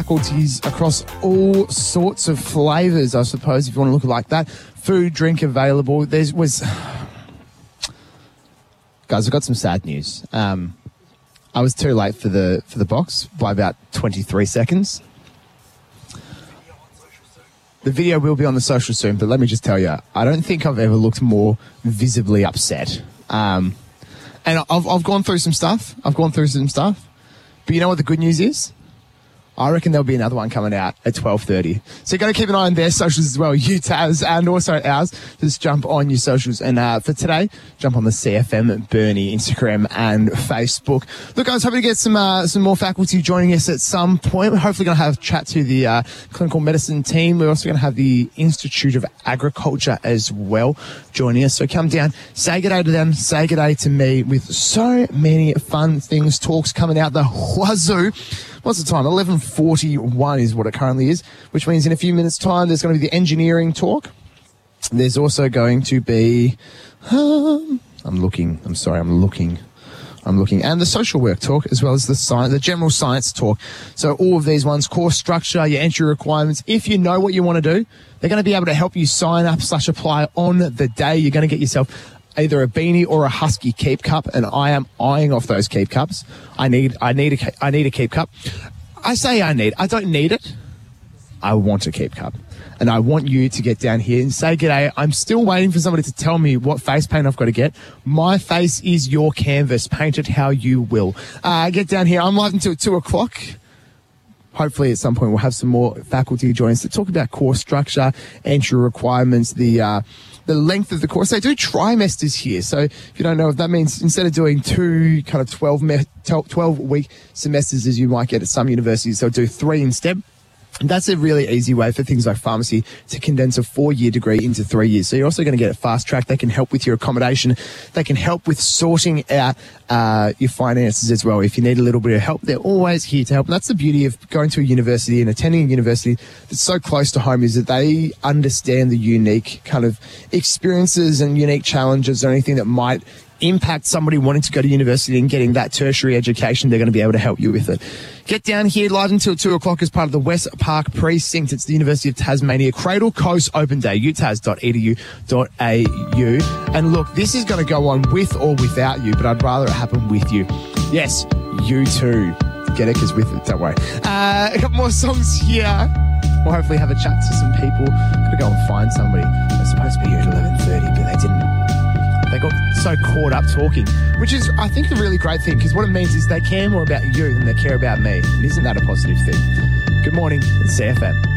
faculties across all sorts of flavours, I suppose, if you want to look at it like that. Food, drink available. Guys, I've got some sad news. I was too late for the box by about 23 seconds. The video will be on the social soon, but let me just tell you, I don't think I've ever looked more visibly upset. And I've gone through some stuff. But you know what the good news is? I reckon there'll be another one coming out at 12:30. So you got to keep an eye on their socials as well, UTAS and also ours. Just jump on your socials. And for today, jump on the CFM Burnie Instagram and Facebook. Look, I was hoping to get some more faculty joining us at some point. We're hopefully going to have a chat to the clinical medicine team. We're also going to have the Institute of Agriculture as well joining us. So come down, say good day to them, say good day to me, with so many fun things, talks coming out the wazoo. What's the time? 11:41 is what it currently is, which means in a few minutes' time there's going to be the engineering talk. There's also going to be... I'm looking. And the social work talk, as well as the general science talk. So all of these ones, course structure, your entry requirements. If you know what you want to do, they're going to be able to help you sign up / apply on the day. You're going to get yourself either a beanie or a Husky Keep Cup, and I am eyeing off those Keep Cups. I need a Keep Cup. I don't need it. I want a Keep Cup. And I want you to get down here and say g'day. I'm still waiting for somebody to tell me what face paint I've got to get. My face is your canvas. Paint it how you will. Get down here. I'm live until 2 o'clock. Hopefully at some point we'll have some more faculty join us to talk about course structure, entry requirements, the length of the course. They do trimesters here. So if you don't know what that means, instead of doing two kind of 12-week semesters as you might get at some universities, they'll do 3 instead. And that's a really easy way for things like pharmacy to condense a 4-year degree into 3 years. So you're also going to get it fast tracked. They can help with your accommodation. They can help with sorting out your finances as well. If you need a little bit of help, they're always here to help. And that's the beauty of going to a university and attending a university that's so close to home, is that they understand the unique kind of experiences and unique challenges or anything that might impact somebody wanting to go to university and getting that tertiary education. They're going to be able to help you with it. Get down here live until 2 o'clock as part of the West Park Precinct. It's the University of Tasmania Cradle Coast Open Day, utas.edu.au. And look, this is going to go on with or without you, but I'd rather it happen with you. Yes, you too. Get it? Because with it, don't worry. A couple more songs here. We'll hopefully have a chat to some people. Got to go and find somebody. They're supposed to be here at 11:30, but they didn't. They got so caught up talking, which is, I think, the really great thing, because what it means is they care more about you than they care about me. And isn't that a positive thing? Good morning, it's CFM.